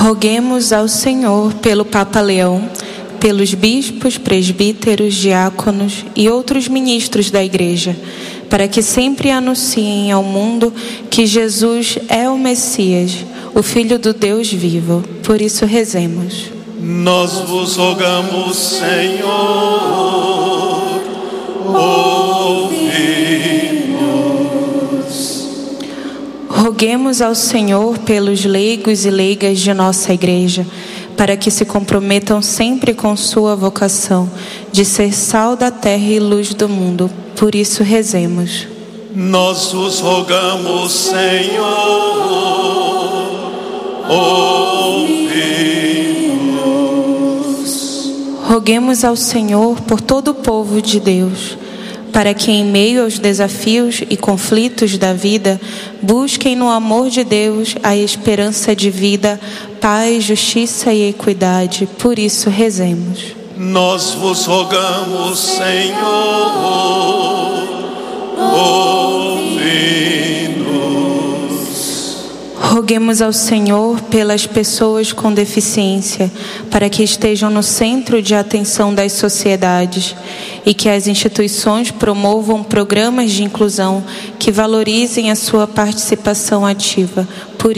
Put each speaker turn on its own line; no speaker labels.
Roguemos ao Senhor pelo Papa Leão, pelos bispos, presbíteros, diáconos e outros ministros da Igreja, para que sempre anunciem ao mundo que Jesus é o Messias, o Filho do Deus vivo. Por isso rezemos.
Nós vos rogamos, Senhor, ouvi-nos.
Roguemos ao Senhor pelos leigos e leigas de nossa Igreja, para que se comprometam sempre com sua vocação de ser sal da terra e luz do mundo. Por isso rezemos.
Nós vos rogamos, Senhor, ouvi-nos.
Roguemos ao Senhor por todo o povo de Deus, para que em meio aos desafios e conflitos da vida, busquem no amor de Deus a esperança de vida, paz, justiça e equidade. Por isso rezemos.
Nós vos rogamos, Senhor, ouvi-nos.
Roguemos ao Senhor pelas pessoas com deficiência, para que estejam no centro de atenção das sociedades e que as instituições promovam programas de inclusão que valorizem a sua participação ativa. Por